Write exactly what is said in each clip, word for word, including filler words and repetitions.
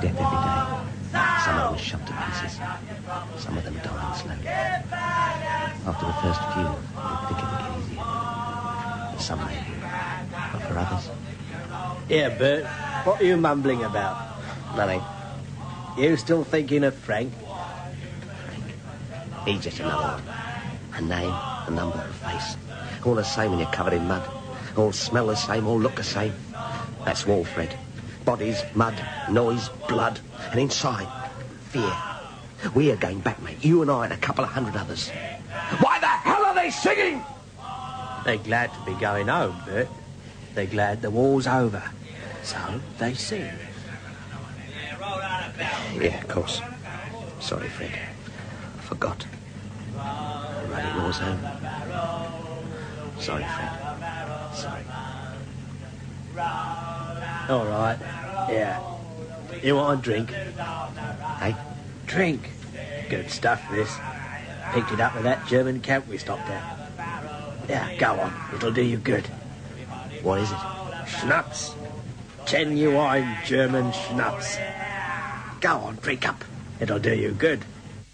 death every day. Some of them shot to pieces. Some of them dying slowly. After the first few, you'd think it would get easier. For some maybe. But for others... Yeah, Bert, what are you mumbling about? Nothing. You still thinking of Frank? Frank. He's just another one. A name, a number, a face. All the same when you're covered in mud. All smell the same, all look the same. That's war, Fred. Bodies, mud, noise, blood, and inside, fear. We're going back, mate. You and I and a couple of hundred others. Why the hell are they singing? They're glad to be going home, Bert. They're glad the war's over. So they sing. Yeah, of course. Sorry, Fred. I forgot. The ruddy war's over. Sorry, Fred. Sorry. All right. Yeah. You want a drink? Hey? Drink. Good stuff, this. Picked it up at that German camp we stopped at. Yeah, go on. It'll do you good. What is it? Schnapps. Genuine German schnapps. Go on, drink up. It'll do you good.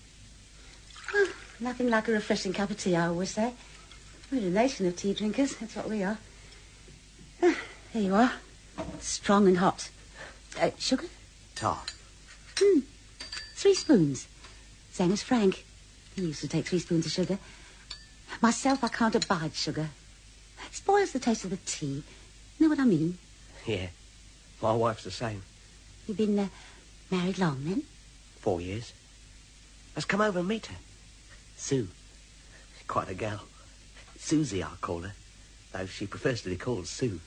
Well, nothing like a refreshing cup of tea, I always say. We're a nation of tea drinkers. That's what we are. Ah, there you are. Strong and hot. Uh, sugar? Tar. Hmm. Three spoons. Same as Frank. He used to take three spoons of sugar. Myself, I can't abide sugar. It spoils the taste of the tea. Know what I mean? Yeah. My wife's the same. You've been uh, married long, then? Four years. Let's come over and meet her. Sue. Quite a gal. Susie, I'll call her. Though she prefers to be called Sue.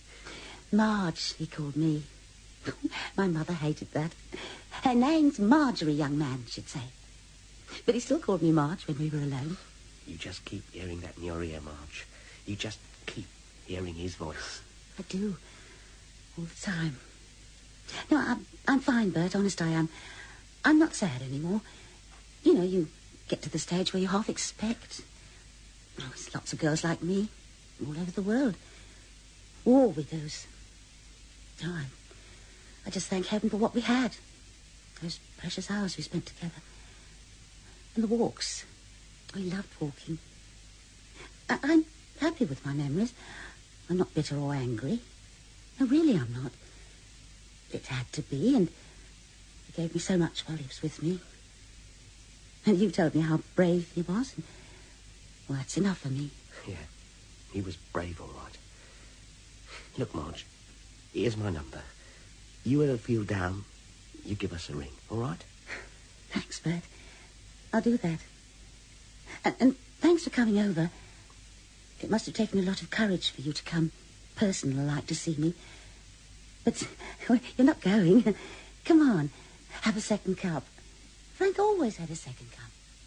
Marge, he called me. My mother hated that. Her name's Marjorie, young man, she'd say. But he still called me Marge when we were alone. You just keep hearing that in your ear, Marge. You just keep hearing his voice. I do. All the time. No, I'm, I'm fine, Bert, honest I am. I'm not sad anymore. You know, you get to the stage where you half expect. Oh, there's lots of girls like me, all over the world. War widows. Oh, I, I just thank heaven for what we had. Those precious hours we spent together. And the walks. We loved walking. I, I'm happy with my memories. I'm not bitter or angry. No, really I'm not. It had to be, and he gave me so much while he was with me. And you told me how brave he was, and well, that's enough for me. Yeah, he was brave, all right. Look, Marge, here's my number. You ever feel down, you give us a ring, all right? Thanks, Bert. I'll do that. And, and thanks for coming over. It must have taken a lot of courage for you to come personal-like to see me. But you're not going. Come on, have a second cup. Frank always had a second cup.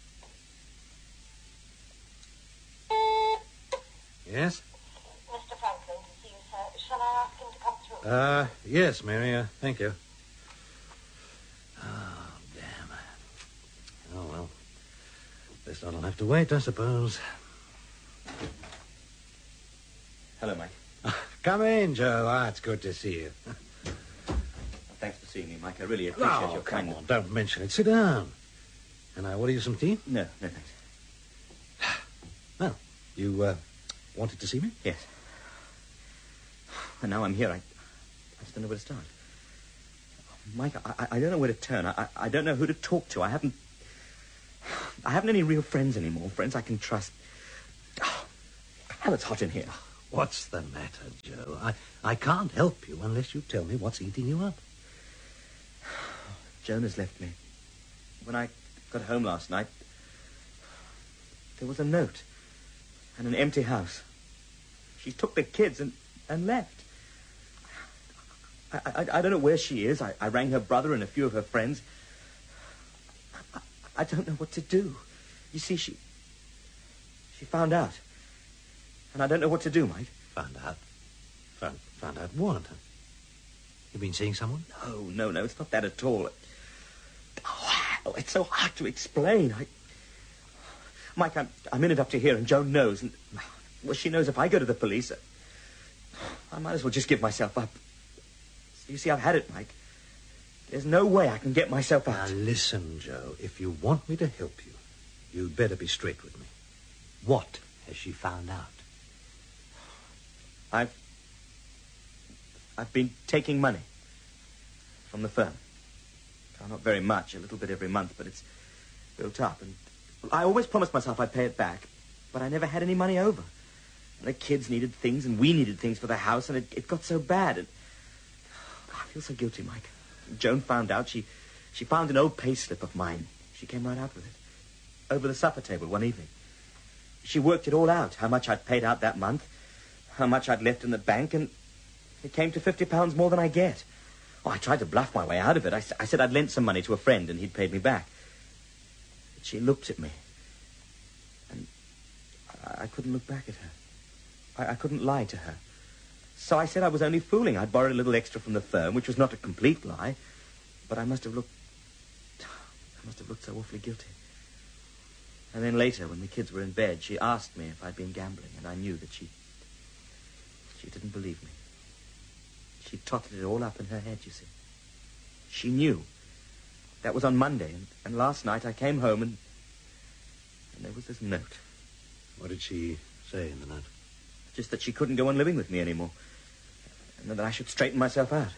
Yes? Mister Franklin to see you, sir. Shall I ask him to come through? Uh, yes, Mary. Uh, thank you. Oh, damn. Oh, well. Guess I'll have to wait, I suppose. Hello, Mike. Come in, Joe. Ah, it's good to see you. Thanks for seeing me, Mike. I really appreciate Oh, your come kindness. on, don't mention it. Sit down. And I order you some tea? No, no, thanks. Well, you, uh, wanted to see me? Yes. And now I'm here, I, I just don't know where to start. Mike, I, I don't know where to turn. I, I don't know who to talk to. I haven't... I haven't any real friends anymore. Friends I can trust. Oh, hell, it's hot in here. What's the matter, Joe? I, I can't help you unless you tell me what's eating you up. Jona's left me. When I got home last night, there was a note and an empty house. She took the kids and, and left. I, I, I don't know where she is. I, I rang her brother and a few of her friends. I, I don't know what to do. You see, she... She found out. And I don't know what to do, Mike. Found out? Found, found out what? You been seeing someone? No, no, no, it's not that at all. Oh, it's so hard to explain. I... Mike, I'm, I'm in it up to here, and Joan knows. And, well, she knows if I go to the police, I might as well just give myself up. You see, I've had it, Mike. There's no way I can get myself Now, out. listen, Joe. If you want me to help you, you'd better be straight with me. What has she found out? I've... I've been taking money from the firm. Oh, not very much, a little bit every month, but it's built up. And I always promised myself I'd pay it back, but I never had any money over. And the kids needed things, and we needed things for the house, and it, it got so bad. And oh, I feel so guilty, Mike. Joan found out. She, she found an old pay slip of mine. She came right out with it. Over the supper table one evening. She worked it all out, how much I'd paid out that month, how much I'd left in the bank, and it came to fifty pounds more than I get. Oh, I tried to bluff my way out of it. I, I said I'd lent some money to a friend, and he'd paid me back. But she looked at me, and I, I couldn't look back at her. I, I couldn't lie to her. So I said I was only fooling. I'd borrowed a little extra from the firm, which was not a complete lie, but I must have looked... I must have looked so awfully guilty. And then later, when the kids were in bed, she asked me if I'd been gambling, and I knew that she... She didn't believe me. She totted it all up in her head, you see. She knew. That was on Monday, and, and last night I came home and... And there was this note. What did she say in the note? Just that she couldn't go on living with me anymore. And that I should straighten myself out.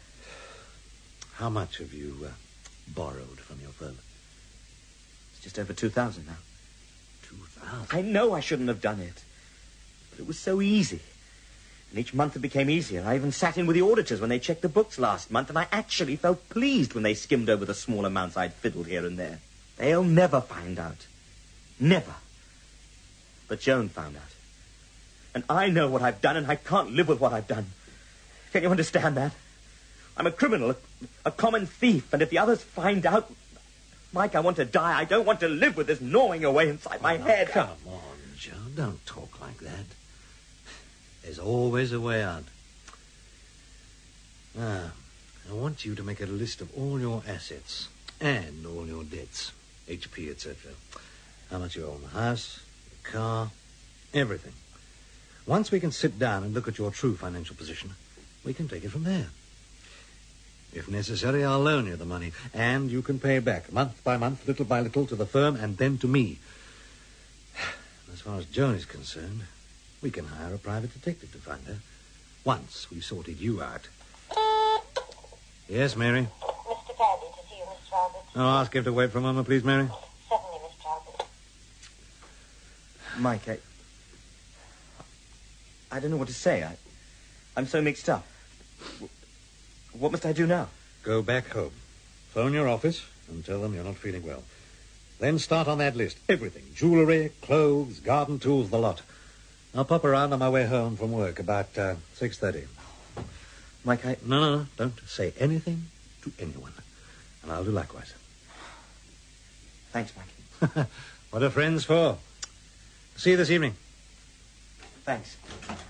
How much have you uh, borrowed from your firm? It's just over two thousand now. Two thousand? I know I shouldn't have done it. But it was so easy. And each month it became easier. I even sat in with the auditors when they checked the books last month, and I actually felt pleased when they skimmed over the small amounts I'd fiddled here and there. They'll never find out. Never. But Joan found out. And I know what I've done, and I can't live with what I've done. Can you understand that? I'm a criminal, a, a common thief, and if the others find out... Mike, I want to die. I don't want to live with this gnawing away inside my Oh, head. Come on, Joe. Don't talk like that. There's always a way out. Now, I want you to make a list of all your assets and all your debts, H P, et cetera. How much you owe on the house, the car, everything. Once we can sit down and look at your true financial position, we can take it from there. If necessary, I'll loan you the money, and you can pay back month by month, little by little, to the firm and then to me. As far as Joan is concerned, we can hire a private detective to find her. Once we've sorted you out. Yes, Mary? Mister Fairby to see you, Mister Albert. Oh, ask him to wait for a moment, please, Mary. Certainly, Mister Albert. Mike, I... I don't know what to say. I, I'm so mixed up. What must I do now? Go back home. Phone your office and tell them you're not feeling well. Then start on that list. Everything. Jewellery, clothes, garden tools, the lot. I'll pop around on my way home from work about uh, six thirty. Mike, I... No, no, no. Don't say anything to anyone. And I'll do likewise. Thanks, Mike. What are friends for? See you this evening. Thanks.